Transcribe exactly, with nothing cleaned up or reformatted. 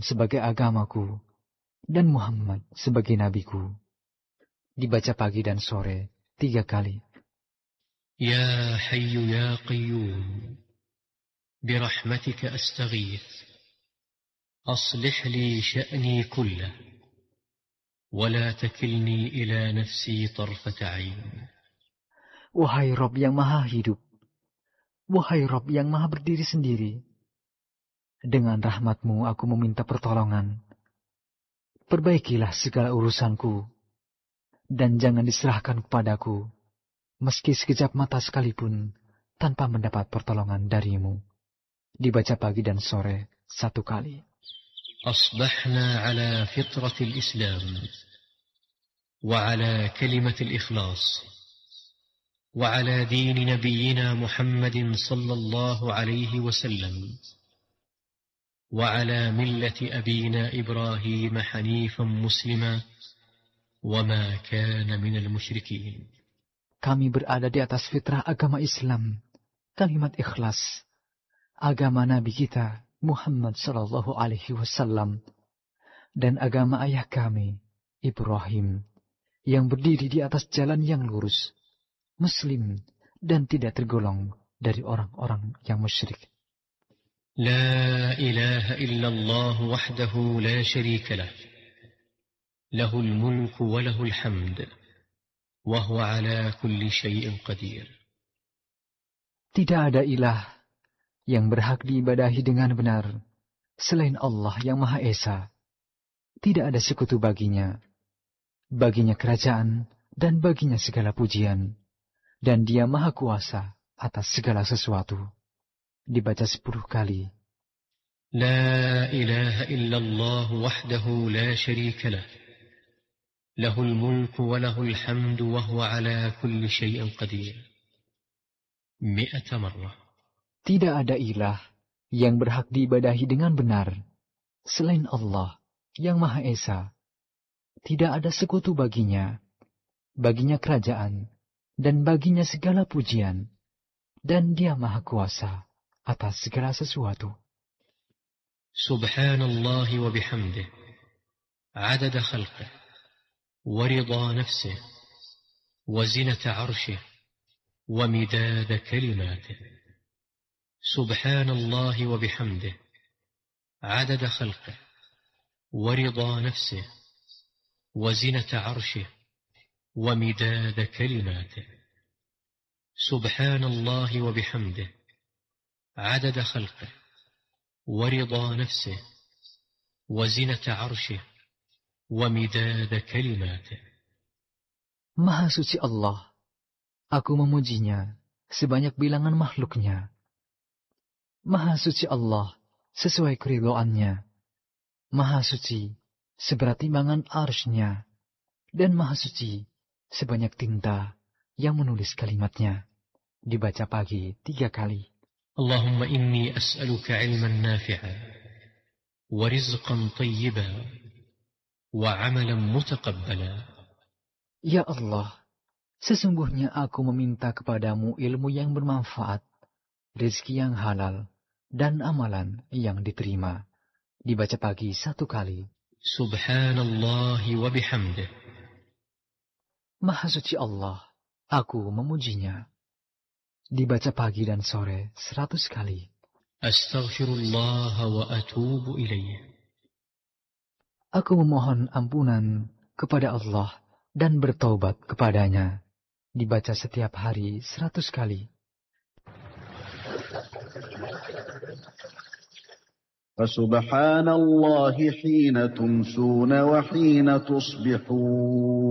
sebagai agamaku dan Muhammad sebagai nabiku. Dibaca pagi dan sore tiga kali. Ya Hayyu Ya Qayyum, birahmatika astaghith, aslih li sya'ni kullah, wa la takilni ila nafsi tarfata 'ain. Wahai Rabb yang maha hidup, wahai Rabb yang maha berdiri sendiri, dengan rahmat-Mu aku meminta pertolongan. Perbaikilah segala urusanku, dan jangan diserahkan kepadaku, meski sekejap mata sekalipun, tanpa mendapat pertolongan dari-Mu. Dibaca pagi dan sore satu kali. Asbahna ala fitratil Islam, wa ala kalimatil ikhlas, wa ala din nabiyyina Muhammadin sallallahu alaihi wasallam, wa ala millati abina Ibrahim hanifan muslima, wa ma kana minal musyrikin. Kami berada di atas fitrah agama Islam, kalimat ikhlas, agama Nabi kita Muhammad sallallahu alaihi wasallam, dan agama ayah kami Ibrahim, yang berdiri di atas jalan yang lurus, muslim dan tidak tergolong dari orang-orang yang musyrik. La ilaha illallah wahdahu la syarika lah, lahul mulku wa lahul hamd, wa huwa ala kulli syai'in qadir. Tidak ada ilah yang berhak diibadahi dengan benar selain Allah yang Maha Esa. Tidak ada sekutu baginya. Baginya kerajaan dan baginya segala pujian. Dan Dia Maha Kuasa atas segala sesuatu. Dibaca sepuluh kali. La ilaha illallah wahdahu la syarika lah, lahul mulku wa lahul hamdu wa huwa ala kulli syai'in qadir. Mi'ata marrah. Tidak ada ilah yang berhak diibadahi dengan benar selain Allah yang Maha Esa. Tidak ada sekutu baginya. Baginya kerajaan dan baginya segala pujian. Dan Dia Maha Kuasa atas segala sesuatu. Subhanallah wa bihamdih, adada khalqih, wa ridha nafsih, wa zinata arshih, wa midada kalimatih. Subhanallah wa bihamdih, adada khalqih, wa ridha nafsih, wa zinata arshih, wa midada kalimatih. Subhanallah wa bihamdih, adada khalqih, wa ridha nafsih, wa zinata arshih, wa midada kalimatih. Maha suci Allah, aku memujinya sebanyak bilangan makhluknya. Maha suci Allah sesuai keridhoannya. Maha suci seberat timbangan arsy-Nya. Dan Maha suci sebanyak tinta yang menulis kalimatnya. Dibaca pagi tiga kali. Allahumma inni as'aluka ilman nafi'a, wa rizqan tayyiba, wa amalan mutaqabbala. Ya Allah, sesungguhnya aku meminta kepadamu ilmu yang bermanfaat, rezeki yang halal, dan amalan yang diterima. Dibaca pagi satu kali. Subhanallah wa bihamdih. Maha suci Allah, aku memujinya. Dibaca pagi dan sore seratus kali. Astaghfirullah wa atubu ilaih. Aku memohon ampunan kepada Allah dan bertaubat kepadanya. Dibaca setiap hari seratus kali. فسبحان الله حين تمسون وحين تصبحون